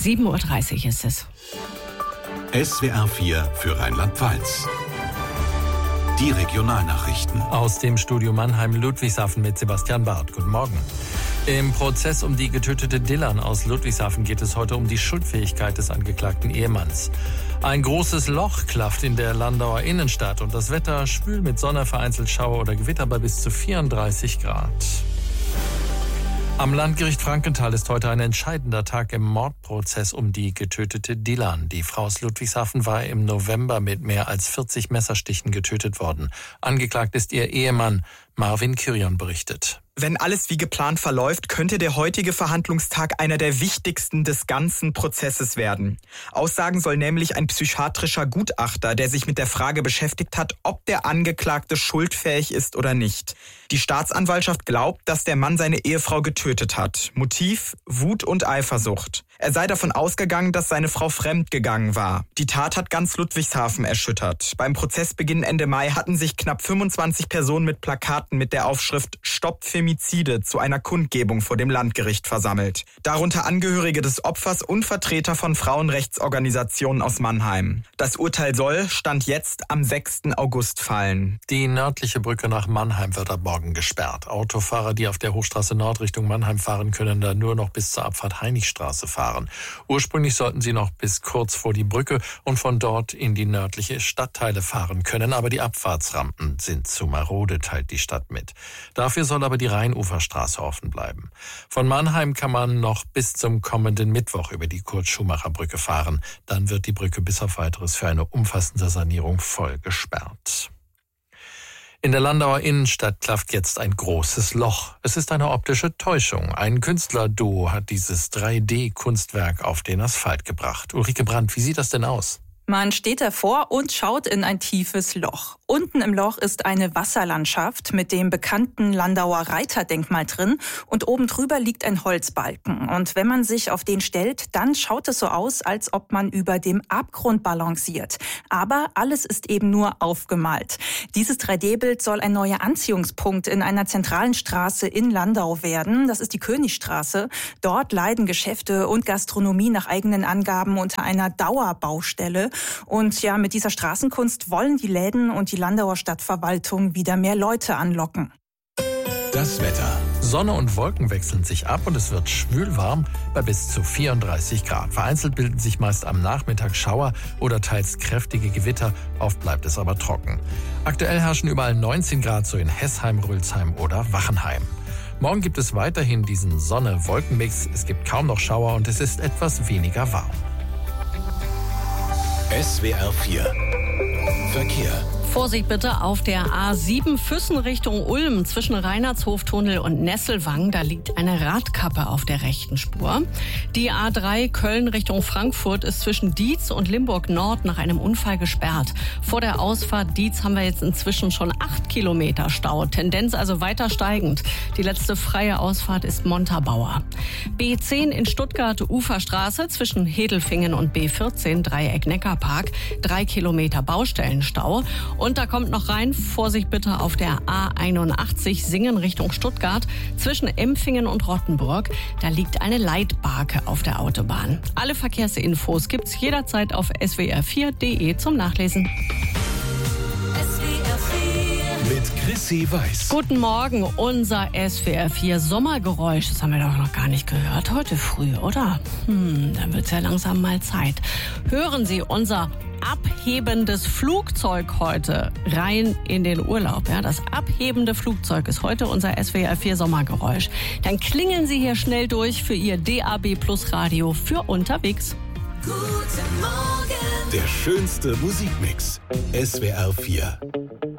7:30 Uhr ist es. SWR 4 für Rheinland-Pfalz. Die Regionalnachrichten. Aus dem Studio Mannheim-Ludwigshafen mit Sebastian Barth. Guten Morgen. Im Prozess um die getötete Dylan aus Ludwigshafen geht es heute um die Schuldfähigkeit des angeklagten Ehemanns. Ein großes Loch klafft in der Landauer Innenstadt und das Wetter schwül mit Sonne, vereinzelt Schauer oder Gewitter bei bis zu 34 Grad. Am Landgericht Frankenthal ist heute ein entscheidender Tag im Mordprozess um die getötete Dylan. Die Frau aus Ludwigshafen war im November mit mehr als 40 Messerstichen getötet worden. Angeklagt ist ihr Ehemann. Marvin Kirion berichtet. Wenn alles wie geplant verläuft, könnte der heutige Verhandlungstag einer der wichtigsten des ganzen Prozesses werden. Aussagen soll nämlich ein psychiatrischer Gutachter, der sich mit der Frage beschäftigt hat, ob der Angeklagte schuldfähig ist oder nicht. Die Staatsanwaltschaft glaubt, dass der Mann seine Ehefrau getötet hat. Motiv: Wut und Eifersucht. Er sei davon ausgegangen, dass seine Frau fremdgegangen war. Die Tat hat ganz Ludwigshafen erschüttert. Beim Prozessbeginn Ende Mai hatten sich knapp 25 Personen mit Plakaten mit der Aufschrift "Stopp Femizide" zu einer Kundgebung vor dem Landgericht versammelt. Darunter Angehörige des Opfers und Vertreter von Frauenrechtsorganisationen aus Mannheim. Das Urteil soll, Stand jetzt, am 6. August fallen. Die nördliche Brücke nach Mannheim wird ab morgen gesperrt. Autofahrer, die auf der Hochstraße Nord Richtung Mannheim fahren, können da nur noch bis zur Abfahrt Heinrichstraße fahren. Ursprünglich sollten sie noch bis kurz vor die Brücke und von dort in die nördliche Stadtteile fahren können, aber die Abfahrtsrampen sind zu marode, teilt die Stadt mit. Dafür soll aber die Rheinuferstraße offen bleiben. Von Mannheim kann man noch bis zum kommenden Mittwoch über die Kurt-Schumacher-Brücke fahren. Dann wird die Brücke bis auf Weiteres für eine umfassende Sanierung voll gesperrt. In der Landauer Innenstadt klafft jetzt ein großes Loch. Es ist eine optische Täuschung. Ein Künstlerduo hat dieses 3D-Kunstwerk auf den Asphalt gebracht. Ulrike Brandt, wie sieht das denn aus? Man steht davor und schaut in ein tiefes Loch. Unten im Loch ist eine Wasserlandschaft mit dem bekannten Landauer Reiterdenkmal drin und oben drüber liegt ein Holzbalken. Und wenn man sich auf den stellt, dann schaut es so aus, als ob man über dem Abgrund balanciert. Aber alles ist eben nur aufgemalt. Dieses 3D-Bild soll ein neuer Anziehungspunkt in einer zentralen Straße in Landau werden. Das ist die Königstraße. Dort leiden Geschäfte und Gastronomie nach eigenen Angaben unter einer Dauerbaustelle. Und ja, mit dieser Straßenkunst wollen die Läden und die Landauer Stadtverwaltung wieder mehr Leute anlocken. Das Wetter. Sonne und Wolken wechseln sich ab und es wird schwülwarm bei bis zu 34 Grad. Vereinzelt bilden sich meist am Nachmittag Schauer oder teils kräftige Gewitter. Oft bleibt es aber trocken. Aktuell herrschen überall 19 Grad, so in Hessheim, Rülsheim oder Wachenheim. Morgen gibt es weiterhin diesen Sonne-Wolken-Mix. Es gibt kaum noch Schauer und es ist etwas weniger warm. SWR 4 Verkehr. Vorsicht bitte auf der A7 Füssen Richtung Ulm zwischen Reinhardshoftunnel und Nesselwang. Da liegt eine Radkappe auf der rechten Spur. Die A3 Köln Richtung Frankfurt ist zwischen Dietz und Limburg Nord nach einem Unfall gesperrt. Vor der Ausfahrt Dietz haben wir jetzt inzwischen schon 8 Kilometer Stau. Tendenz also weiter steigend. Die letzte freie Ausfahrt ist Montabaur. B10 in Stuttgart Uferstraße zwischen Hedelfingen und B14 Dreieck Neckarpark. 3 Kilometer Baustellenstau. Und da kommt noch rein, Vorsicht bitte auf der A81 Singen Richtung Stuttgart zwischen Empfingen und Rottenburg. Da liegt eine Leitbarke auf der Autobahn. Alle Verkehrsinfos gibt's jederzeit auf swr4.de zum Nachlesen. Mit Chrissy Weiß. Guten Morgen, unser SWR4 Sommergeräusch. Das haben wir doch noch gar nicht gehört. Heute früh, oder? Dann wird's ja langsam mal Zeit. Hören Sie unser abhebendes Flugzeug heute rein in den Urlaub. Ja, das abhebende Flugzeug ist heute unser SWR4 Sommergeräusch. Dann klingeln Sie hier schnell durch für Ihr DAB Plus Radio für unterwegs. Guten Morgen. Der schönste Musikmix. SWR 4.